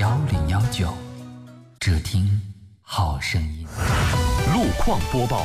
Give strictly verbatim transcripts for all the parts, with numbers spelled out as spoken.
幺零幺九，只听好声音。 路况播报。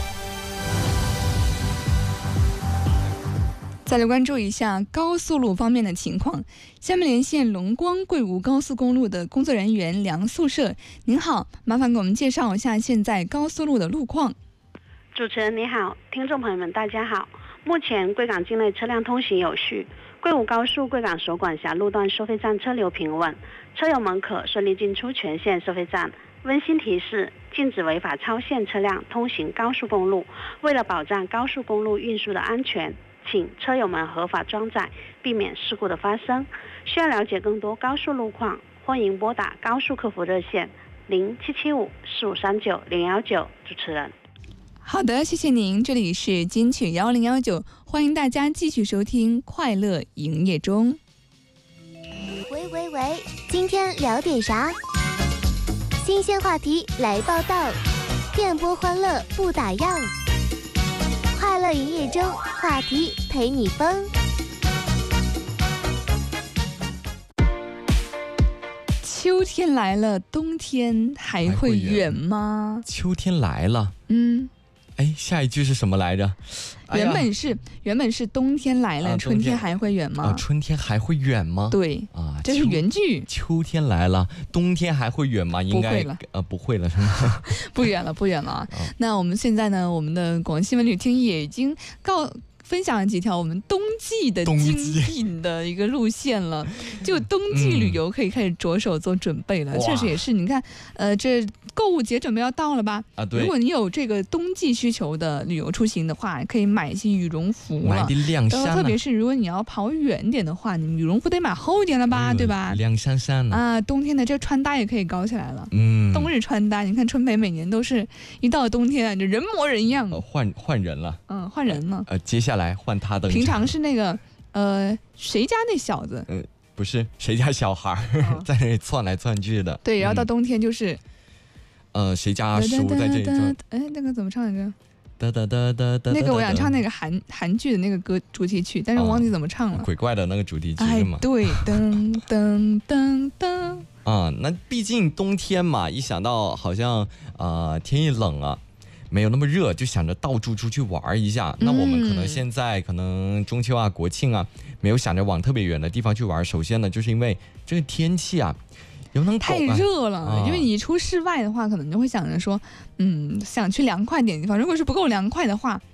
再来关注一下高速路方面的情况。下面连线龙光贵吴高速公路的工作人员梁宿舍。您好，麻烦给我们介绍一下现在高速路的路况。 主持人你好，听众朋友们大家好。目前贵港境内车辆通行有序，贵吴高速贵港首管辖路段收费站车流平稳，车友们可顺利进出全线收费站。温馨提示：禁止违法超限车辆通行高速公路。为了保障高速公路运输的安全，请车友们合法装载，避免事故的发生。需要了解更多高速路况，欢迎拨打高速客服热线零七七五四五三九零幺九。主持人。 好的，谢谢您。这里是金曲幺零幺九，欢迎大家继续收听快乐营业中。 喂喂喂，今天聊点啥？新鲜话题来报道，电波欢乐不打烊。快乐营业中，话题陪你疯。 秋天来了，冬天还会远吗？ 秋天来了， 嗯。 哎，下一句是什么来着？ 哎、原本是原本是冬天来了，啊、春天还会远吗？ 啊，春天还会远吗？ 对啊， 这是原句。 秋天来了，冬天还会远吗？应该不会了， 呃，不会了，是吗？ 不远了，不远了。哦、那我们现在呢，我们的广西文旅厅也已经告。分享了几条我们冬季的精品的一个路线了，就冬季旅游可以开始着手做准备了。嗯、确实也是，你看，呃，这购物节准备要到了吧？ 啊，对。 如果你有这个冬季需求的旅游出行的话，可以买一些羽绒服了。 买点亮衫、啊。 特别是如果你要跑远点的话，你羽绒服得买厚一点了吧，呃、对吧？ 亮衫衫啊，冬天的这穿搭也可以搞起来了。 嗯。 冬日穿搭，你看春培每年都是一到冬天啊，就人模人样。 呃、换换人了。 嗯，换人了。 呃，接下来换他的。 平常是那个呃，谁家那小子？ 嗯、呃，不是谁家小孩、哦、在那里窜来窜去的。 对，然后到冬天就是， 嗯、呃，谁家阿叔在这里转？ 哎，那个怎么唱来着？ 哒哒哒哒哒。 那个我想唱那个韩韩剧的那个歌主题曲，但是我忘记怎么唱了。 哦、鬼怪的那个主题曲是吗？ 哎，对，噔噔噔噔。 啊，那毕竟冬天嘛，一想到好像啊、呃、天一冷啊。没有那么热，就想着到处出去玩一下。那我们可能现在可能中秋啊、国庆啊，没有想着往特别远的地方去玩。首先呢，就是因为这个天气啊，有能太热了、 啊。 因为你出室外的话，可能就会想着说，嗯，想去凉快点的地方。如果是不够凉快的话，